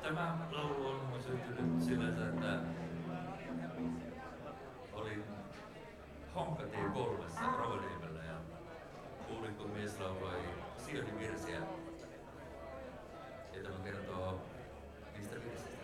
Tämä laulu on syntynyt sillä, että olin Honkatie 3:ssa Rovaniemellä ja kuulin, kun mies lauloi Sionin virsiä. Ja tämä kertoo niistä virsistä.